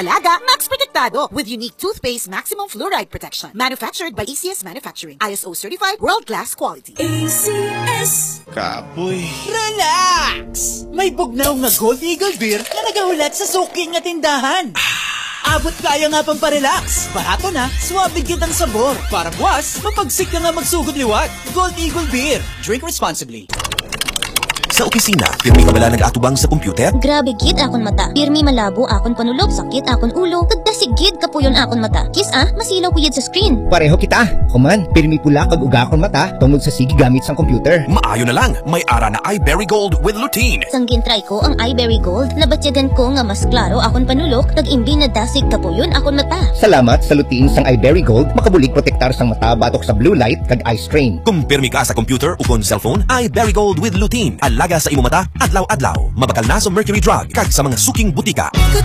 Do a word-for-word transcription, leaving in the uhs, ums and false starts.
Alaga, Max Protektado with unique toothpaste maximum fluoride protection. Manufactured by A C S Manufacturing. I S O certified world-class quality. A C S. Kapoy. Relax! May bugnaw nga Gold Eagle Beer na nagahulat sa suking nga tindahan. Abot kaya nga pang parelax. Barato na, suwabig kitang sabor. Para buwas, mapagsik ka nga magsugod liwat. Gold Eagle Beer. Drink responsibly. Sa opisina, pirmi ka bala nag-atubang sa computer? Grabe gid akon mata. Pirmi malabo akon panulog, sakit akon ulo, tagdasigid kapuyon akon mata. Kis ah, masilaw kuyid sa screen. Pareho kita. Kuman, pirmi pula kag uga akon mata tungod sa sige gamit sang computer. Maayo na lang, may ara na iBerry Gold with lutein. Sanggin try ko ang iBerry Gold, nabatyagan ko nga mas klaro akon panulok, tag-imbi na dasig kapuyon akon mata. Salamat sa lutein sang iBerry Gold, makabulig protektar sang mata batok sa blue light kag eye strain. Kung pirmi ka sa computer o kon cellphone, iBerry Gold with lutein. Alaga sa imo mata, adlaw-adlaw. Mabakal na sa mercury drug kag sa mga suking butika.